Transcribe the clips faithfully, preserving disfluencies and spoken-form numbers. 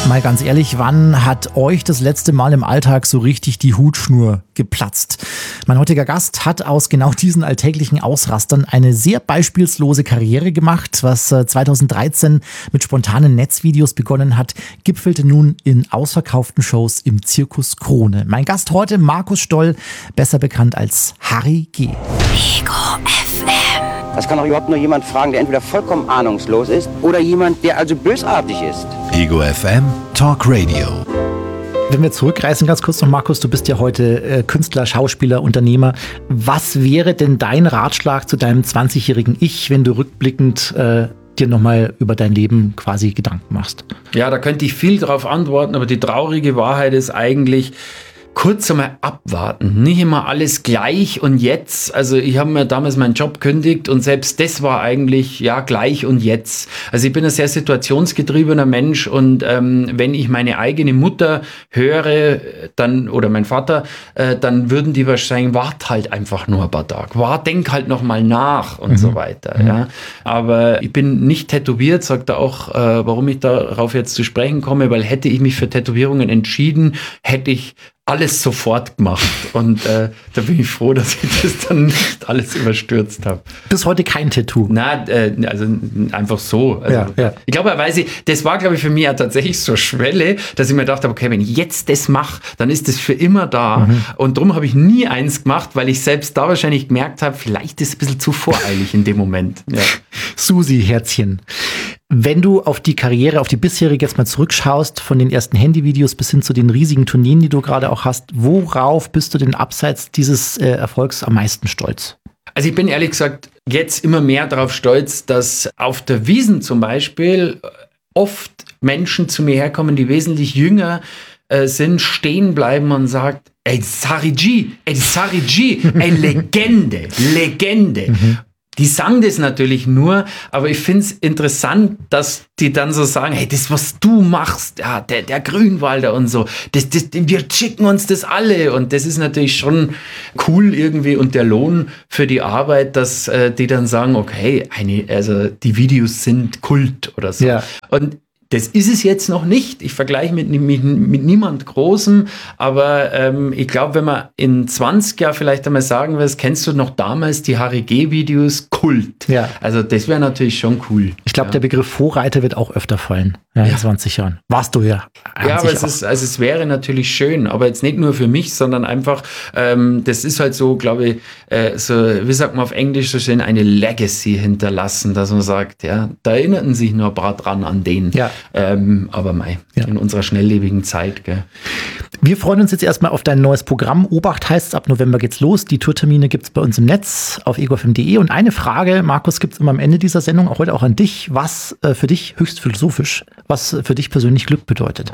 Mal ganz ehrlich, wann hat euch das letzte Mal im Alltag so richtig die Hutschnur geplatzt? Mein heutiger Gast hat aus genau diesen alltäglichen Ausrastern eine sehr beispielslose Karriere gemacht. Was zweitausenddreizehn mit spontanen Netzvideos begonnen hat, gipfelte nun in ausverkauften Shows im Zirkus Krone. Mein Gast heute, Markus Stoll, besser bekannt als Harry G. Ego F M. Das kann doch überhaupt nur jemand fragen, der entweder vollkommen ahnungslos ist oder jemand, der also bösartig ist. Ego F M Talk Radio. Wenn wir zurückreisen, ganz kurz noch, Markus, du bist ja heute äh, Künstler, Schauspieler, Unternehmer. Was wäre denn dein Ratschlag zu deinem zwanzigjährigen Ich, wenn du rückblickend äh, dir nochmal über dein Leben quasi Gedanken machst? Ja, da könnte ich viel drauf antworten, aber die traurige Wahrheit ist eigentlich, kurz einmal abwarten, nicht immer alles gleich und jetzt. Also ich habe mir damals meinen Job gekündigt und selbst das war eigentlich ja gleich und jetzt. Also ich bin ein sehr situationsgetriebener Mensch und ähm, wenn ich meine eigene Mutter höre, dann oder mein Vater, äh, dann würden die wahrscheinlich wart halt einfach nur ein paar Tage, wart, denk halt noch mal nach und mhm. so weiter. Mhm. Ja, aber ich bin nicht tätowiert, sagt er auch, äh, warum ich darauf jetzt zu sprechen komme, weil hätte ich mich für Tätowierungen entschieden, hätte ich alles sofort gemacht und äh, da bin ich froh, dass ich das dann nicht alles überstürzt habe. Bis heute kein Tattoo? Na, äh, also einfach so. Also, ja, ja. Ich glaube, weil ich, das war, glaube ich, für mich ja tatsächlich so Schwelle, dass ich mir gedacht habe, okay, wenn ich jetzt das mache, dann ist das für immer da. Mhm. Und darum habe ich nie eins gemacht, weil ich selbst da wahrscheinlich gemerkt habe, vielleicht ist es ein bisschen zu voreilig in dem Moment. Ja. Susi, Herzchen. Wenn du auf die Karriere, auf die bisherige jetzt mal zurückschaust, von den ersten Handyvideos bis hin zu den riesigen Tourneen, die du gerade auch hast, worauf bist du denn abseits dieses äh, Erfolgs am meisten stolz? Also ich bin ehrlich gesagt jetzt immer mehr darauf stolz, dass auf der Wiesn zum Beispiel oft Menschen zu mir herkommen, die wesentlich jünger äh, sind, stehen bleiben und sagt, ey, Sari G, ey, Sari G, ey, Legende, Legende. Mhm. Die sagen das natürlich nur, aber ich finde es interessant, dass die dann so sagen, hey, das, was du machst, ja, der, der Grünwalder und so, das, das, wir schicken uns das alle und das ist natürlich schon cool irgendwie und der Lohn für die Arbeit, dass äh, die dann sagen, okay, eine, also die Videos sind Kult oder so. Ja. Und das ist es jetzt noch nicht. Ich vergleiche mit, mit, mit niemand Großem, aber ähm, ich glaube, wenn man in zwanzig Jahren vielleicht einmal sagen will, kennst du noch damals die Harry G-Videos? Kult. Ja. Also das wäre natürlich schon cool. Ich glaube, ja. der Begriff Vorreiter wird auch öfter fallen ja, in ja. zwanzig Jahren. Warst du ja. Ja, aber es, ist, also es wäre natürlich schön, aber jetzt nicht nur für mich, sondern einfach, ähm, das ist halt so, glaube ich, äh, so, wie sagt man auf Englisch so schön, eine Legacy hinterlassen, dass man sagt, ja, da erinnerten sich nur ein paar dran an den. Ja. Ähm, aber mei, ja. in unserer schnelllebigen Zeit. Gell. Wir freuen uns jetzt erstmal auf dein neues Programm. Obacht heißt es, ab November geht's los. Die Tourtermine gibt's bei uns im Netz auf ego f m punkt d e. Und eine Frage, Markus, gibt's immer am Ende dieser Sendung, auch heute auch an dich. Was äh, für dich höchst philosophisch, was für dich persönlich Glück bedeutet?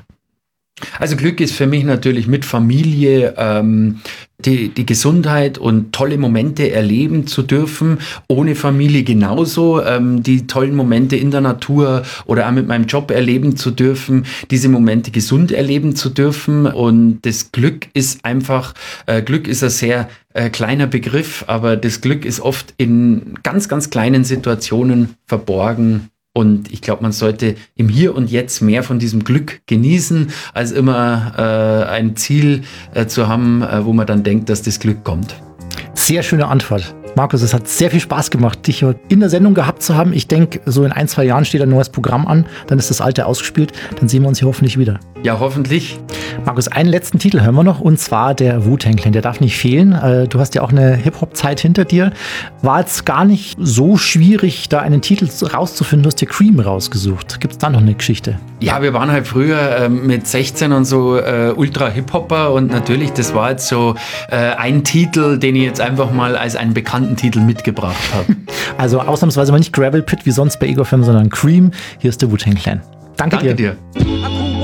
Also Glück ist für mich natürlich mit Familie, ähm, die, die Gesundheit und tolle Momente erleben zu dürfen. Ohne Familie genauso, ähm, die tollen Momente in der Natur oder auch mit meinem Job erleben zu dürfen, diese Momente gesund erleben zu dürfen. Und das Glück ist einfach, äh, Glück ist ein sehr äh, kleiner Begriff, aber das Glück ist oft in ganz, ganz kleinen Situationen verborgen. Und ich glaube, man sollte im Hier und Jetzt mehr von diesem Glück genießen, als immer äh, ein Ziel äh, zu haben, äh, wo man dann denkt, dass das Glück kommt. Sehr schöne Antwort. Markus, es hat sehr viel Spaß gemacht, dich in der Sendung gehabt zu haben. Ich denke, so in ein, zwei Jahren steht ein neues Programm an, dann ist das alte ausgespielt, dann sehen wir uns hier hoffentlich wieder. Ja, hoffentlich. Markus, einen letzten Titel hören wir noch, und zwar der Wu-Tang Clan. Der darf nicht fehlen. Du hast ja auch eine Hip-Hop-Zeit hinter dir. War jetzt gar nicht so schwierig, da einen Titel rauszufinden. Du hast dir Cream rausgesucht. Gibt es da noch eine Geschichte? Ja, wir waren halt früher äh, mit sechzehn und so äh, Ultra-Hip-Hopper und natürlich, das war jetzt so äh, ein Titel, den ich jetzt einfach mal als einen bekannten Titel mitgebracht habe. Also ausnahmsweise mal nicht Gravel Pit wie sonst bei Ego F M, sondern Cream. Hier ist der Wu-Tang Clan. Danke, Danke dir. dir.